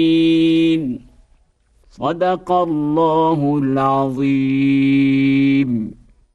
صدق الله العظيم.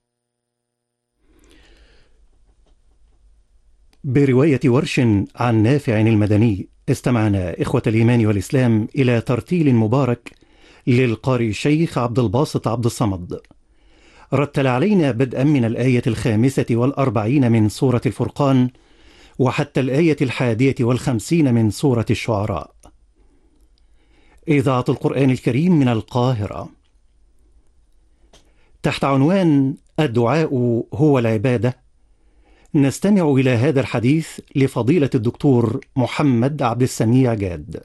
برواية ورش عن نافع المدني استمعنا إخوة الإيمان والإسلام إلى ترتيل مبارك للقارئ الشيخ عبد الباسط عبد الصمد. رتل علينا بدءا من الآية 45 من سورة الفرقان وحتى الآية 51 من سورة الشعراء. إذاعة القرآن الكريم من القاهرة، تحت عنوان الدعاء هو العبادة. نستمع إلى هذا الحديث لفضيلة الدكتور محمد عبد السميع جاد.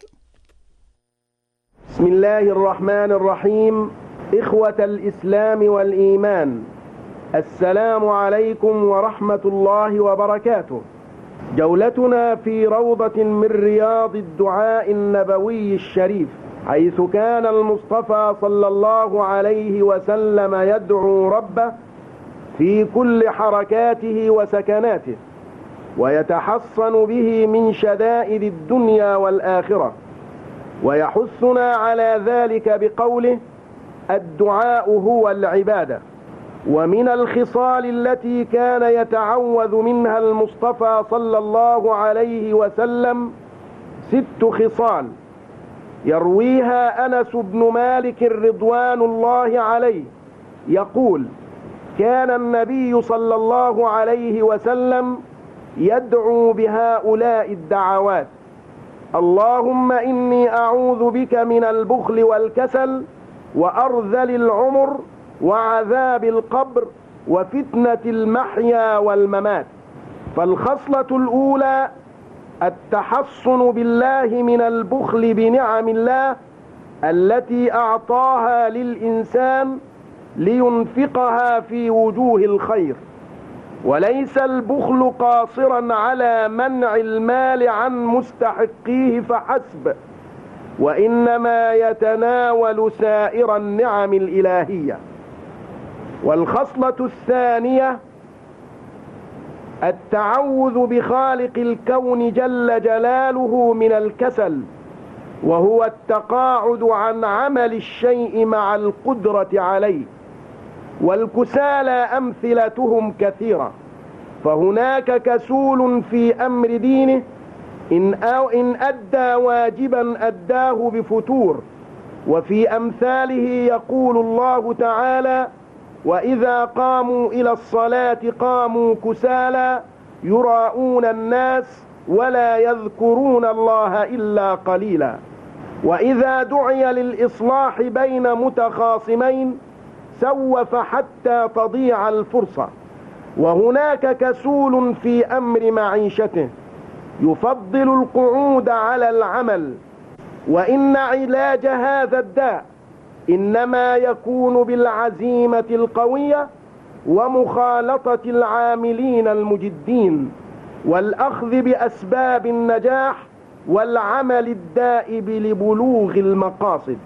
بسم الله الرحمن الرحيم. إخوة الإسلام والإيمان، السلام عليكم ورحمة الله وبركاته. جولتنا في روضة من رياض الدعاء النبوي الشريف، حيث كان المصطفى صلى الله عليه وسلم يدعو ربه في كل حركاته وسكناته، ويتحصن به من شدائد الدنيا والآخرة، ويحثنا على ذلك بقوله: الدعاء هو العبادة. ومن الخصال التي كان يتعوذ منها المصطفى صلى الله عليه وسلم 6 خصال يرويها أنس بن مالك رضوان الله عليه، يقول: كان النبي صلى الله عليه وسلم يدعو بهؤلاء الدعوات: اللهم إني أعوذ بك من البخل والكسل وأرذل العمر وعذاب القبر وفتنة المحيا والممات. فالخصلة الأولى التحصن بالله من البخل بنعم الله التي أعطاها للإنسان لينفقها في وجوه الخير. وليس البخل قاصرا على منع المال عن مستحقيه فحسب، وإنما يتناول سائر النعم الإلهية. والخصلة الثانية التعوذ بخالق الكون جل جلاله من الكسل، وهو التقاعد عن عمل الشيء مع القدرة عليه. والكسالى أمثلتهم كثيرة، فهناك كسول في أمر دينه إن أدى واجبا أداه بفتور. وفي أمثاله يقول الله تعالى: وإذا قاموا إلى الصلاة قاموا كسالى يراءون الناس ولا يذكرون الله إلا قليلا. وإذا دعي للإصلاح بين متخاصمين سوف حتى تضيع الفرصة. وهناك كسول في أمر معيشته يفضل القعود على العمل. وإن علاج هذا الداء إنما يكون بالعزيمة القوية ومخالطة العاملين المجدين والأخذ بأسباب النجاح والعمل الدائب لبلوغ المقاصد.